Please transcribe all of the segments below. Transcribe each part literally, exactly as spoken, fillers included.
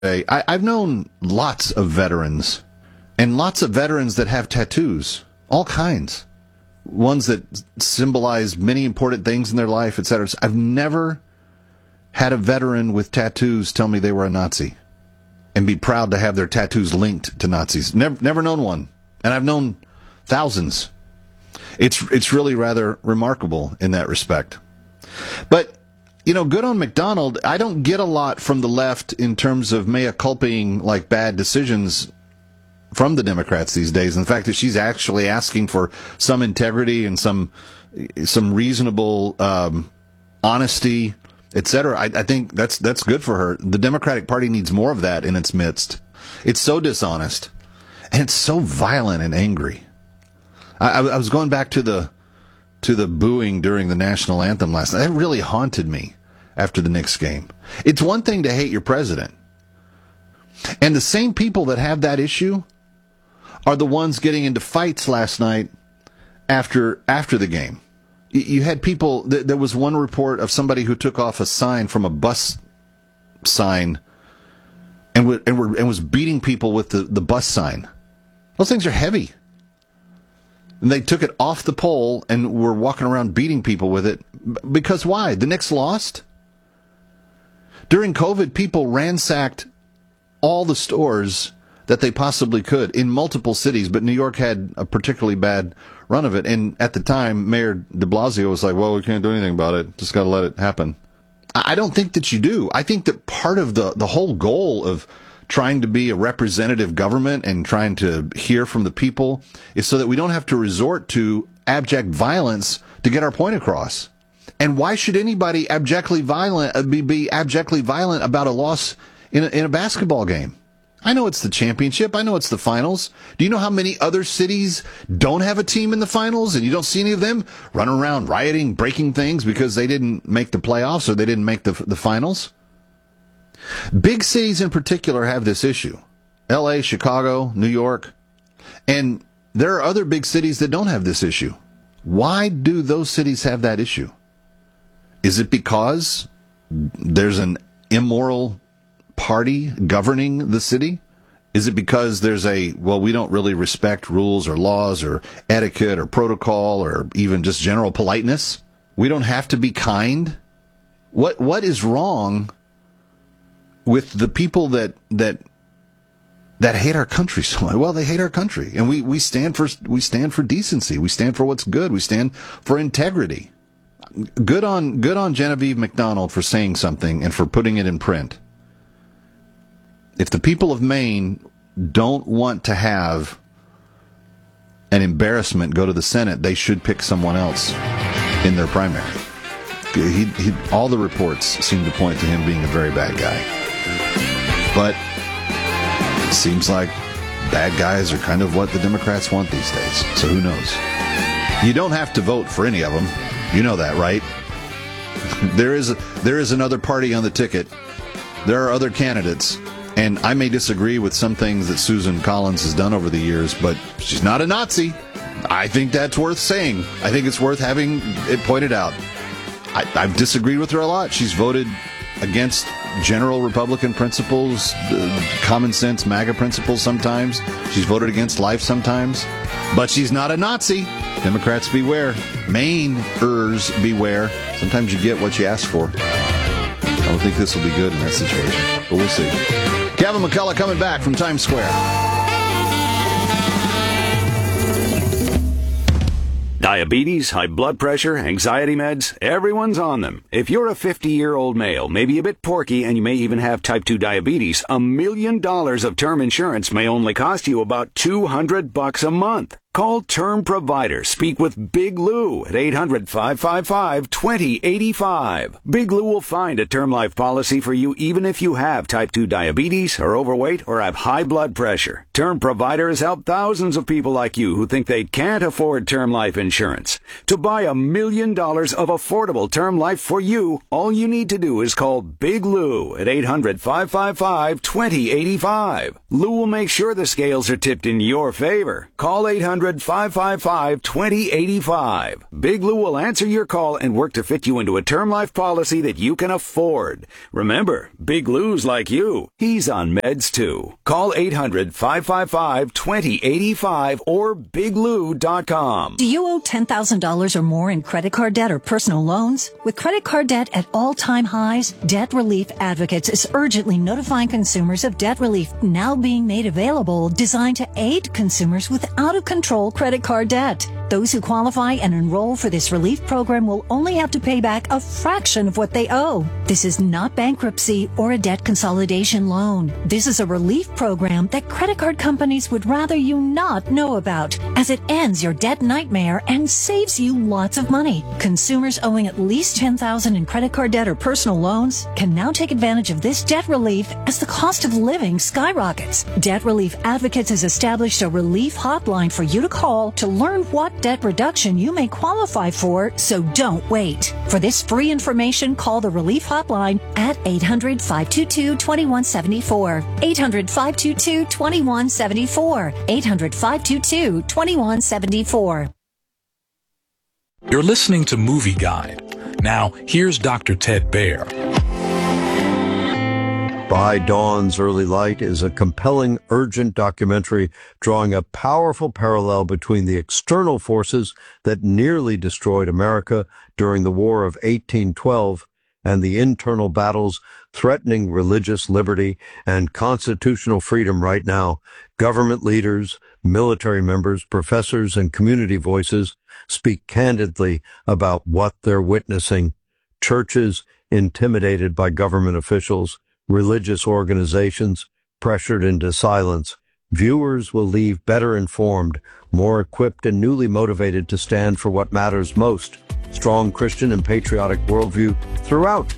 I, I've known lots of veterans, and lots of veterans that have tattoos, all kinds. Ones that symbolize many important things in their life, et cetera. I've never had a veteran with tattoos tell me they were a Nazi and be proud to have their tattoos linked to Nazis. Never, never known one. And I've known thousands. It's, it's really rather remarkable in that respect. But, you know, good on McDonald. I don't get a lot from the left in terms of mea culpaing like bad decisions from the Democrats these days. And the fact that she's actually asking for some integrity and some some reasonable um, honesty, et cetera. I, I think that's that's good for her. The Democratic Party needs more of that in its midst. It's so dishonest, and it's so violent and angry. I, I was going back to the to the booing during the national anthem last night. That really haunted me after the Knicks game. It's one thing to hate your president, and the same people that have that issue are the ones getting into fights last night after after the game. You had people, there was one report of somebody who took off a sign from a bus sign and, w- and, were, and was beating people with the, the bus sign. Those things are heavy. And they took it off the pole and were walking around beating people with it. Because why? The Knicks lost? During COVID, people ransacked all the stores that they possibly could in multiple cities, but New York had a particularly bad run of it. And at the time, Mayor de Blasio was like, well, we can't do anything about it. Just got to let it happen. I don't think that you do. I think that part of the, the whole goal of trying to be a representative government and trying to hear from the people is so that we don't have to resort to abject violence to get our point across. And why should anybody abjectly violent be, be abjectly violent about a loss in a, in a basketball game? I know it's the championship. I know it's the finals. Do you know how many other cities don't have a team in the finals and you don't see any of them running around rioting, breaking things because they didn't make the playoffs or they didn't make the the finals? Big cities in particular have this issue. L A, Chicago, New York. And there are other big cities that don't have this issue. Why do those cities have that issue? Is it because there's an immoral party governing the city? Is it because there's a, well, we don't really respect rules or laws or etiquette or protocol or even just general politeness? We don't have to be kind? What what is wrong with the people that that that hate our country so much? Well, they hate our country, and we, we stand for we stand for decency. We stand for what's good. We stand for integrity. Good on good on Genevieve McDonald for saying something and for putting it in print. If the people of Maine don't want to have an embarrassment go to the Senate, they should pick someone else in their primary. He, he, all the reports seem to point to him being a very bad guy. But it seems like bad guys are kind of what the Democrats want these days. So who knows? You don't have to vote for any of them. You know that, right? There is a, there is another party on the ticket. There are other candidates. And I may disagree with some things that Susan Collins has done over the years, but she's not a Nazi. I think that's worth saying. I think it's worth having it pointed out. I, I've disagreed with her a lot. She's voted against general Republican principles, uh, common sense MAGA principles sometimes. She's voted against life sometimes. But she's not a Nazi. Democrats beware. Mainers beware. Sometimes you get what you ask for. I don't think this will be good in that situation, but we'll see. Kevin McCullough coming back from Times Square. Diabetes, high blood pressure, anxiety meds, everyone's on them. If you're a fifty-year-old male, maybe a bit porky, and you may even have type two diabetes, a million dollars of term insurance may only cost you about two hundred bucks a month. Call Term Provider. Speak with Big Lou at eight hundred, five five five, two zero eight five. Big Lou will find a term life policy for you even if you have type two diabetes, are overweight, or have high blood pressure. Term Provider has helped thousands of people like you who think they can't afford term life insurance. To buy a million dollars of affordable term life for you, all you need to do is call Big Lou at eight hundred, five five five, two zero eight five. Lou will make sure the scales are tipped in your favor. Call eight hundred hundred, five five five, two zero eight five. Big Lou will answer your call and work to fit you into a term life policy that you can afford. Remember, Big Lou's like you. He's on meds too. Call eight hundred, five five five, two zero eight five or big lou dot com. Do you owe ten thousand dollars or more in credit card debt or personal loans? With credit card debt at all-time highs, Debt Relief Advocates is urgently notifying consumers of debt relief now being made available, designed to aid consumers with out-of-control credit card debt. Those who qualify and enroll for this relief program will only have to pay back a fraction of what they owe. This is not bankruptcy or a debt consolidation loan. This is a relief program that credit card companies would rather you not know about, as it ends your debt nightmare and saves you lots of money. Consumers owing at least ten thousand dollars in credit card debt or personal loans can now take advantage of this debt relief as the cost of living skyrockets. Debt Relief Advocates has established a relief hotline for you to call to learn what debt reduction you may qualify for, so don't wait. For this free information, call the Relief Hotline at eight hundred, five two two, two one seven four. eight hundred, five two two, two one seven four. eight hundred, five two two, two one seven four. You're listening to Movie Guide. Now, here's Doctor Ted Baer. By Dawn's Early Light is a compelling, urgent documentary drawing a powerful parallel between the external forces that nearly destroyed America during the War of eighteen twelve and the internal battles threatening religious liberty and constitutional freedom right now. Government leaders, military members, professors, and community voices speak candidly about what they're witnessing. Churches intimidated by government officials, religious organizations pressured into silence. Viewers will leave better informed, more equipped, and newly motivated to stand for what matters most: strong Christian and patriotic worldview throughout.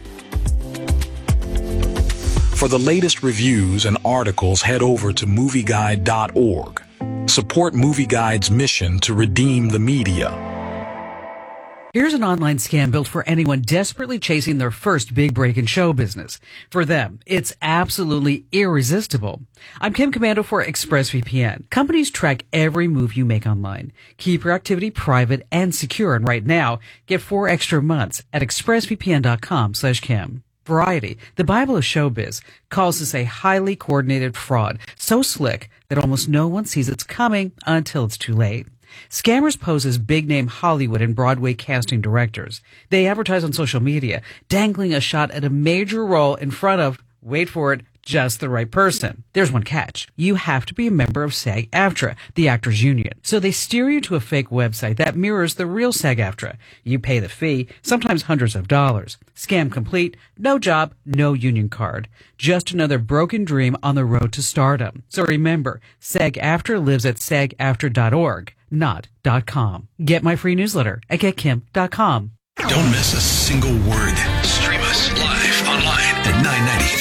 For the latest reviews and articles, head over to movie guide dot org. Support Movie Guide's mission to redeem the media. Here's an online scam built for anyone desperately chasing their first big break in show business. For them, it's absolutely irresistible. I'm Kim Commando for ExpressVPN. Companies track every move you make online. Keep your activity private and secure. And right now, get four extra months at expressvpn.com slash Kim. Variety, the Bible of showbiz, calls this a highly coordinated fraud, so slick that almost no one sees it's coming until it's too late. Scammers pose as big-name Hollywood and Broadway casting directors. They advertise on social media, dangling a shot at a major role in front of, wait for it, just the right person. There's one catch. You have to be a member of SAG-AFTRA, the actors union. So they steer you to a fake website that mirrors the real SAG-AFTRA. You pay the fee, sometimes hundreds of dollars. Scam complete, no job, no union card. Just another broken dream on the road to stardom. So remember, SAG-AFTRA lives at sag aftra dot org, not .com. Get my free newsletter at get kim dot com. Don't miss a single word. Stream us live online at nine ninety